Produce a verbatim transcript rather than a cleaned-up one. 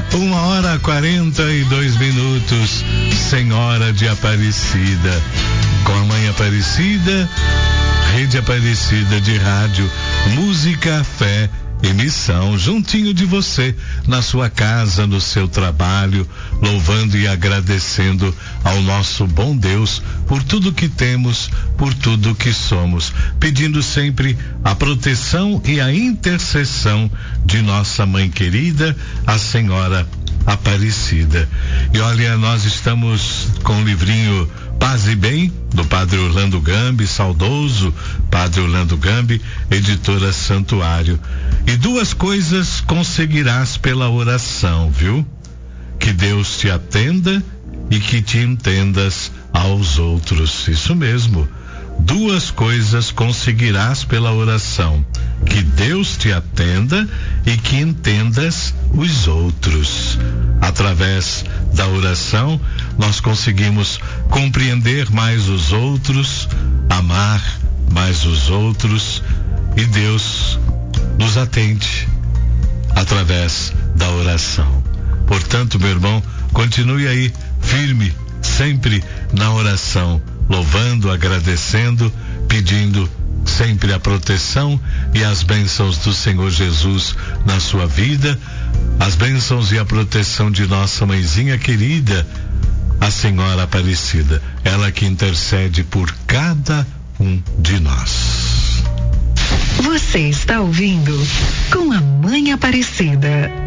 Uma hora quarenta e dois minutos, Senhora de Aparecida. Com a Mãe Aparecida, Rede Aparecida de Rádio, Música, Fé e Missão, juntinho de você, na sua casa, no seu trabalho, louvando e agradecendo ao nosso bom Deus por tudo que temos, por tudo que somos, pedindo sempre a proteção e a intercessão de nossa mãe querida, a Senhora Aparecida. E olha, nós estamos com o livrinho Paz e Bem, do Padre Orlando Gambi, saudoso Padre Orlando Gambi, editora Santuário. E duas coisas conseguirás pela oração, viu? Que Deus te atenda e que te entendas aos outros. Isso mesmo. Duas coisas conseguirás pela oração: que Deus te atenda e que entendas os outros. Através da oração, nós conseguimos compreender mais os outros, amar mais os outros, e Deus nos atende através da oração. Portanto, meu irmão, continue aí firme, sempre na oração, louvando, agradecendo, pedindo sempre a proteção e as bênçãos do Senhor Jesus na sua vida, as bênçãos e a proteção de nossa mãezinha querida, a Senhora Aparecida, ela que intercede por cada um de nós. Você está ouvindo Com a Mãe Aparecida.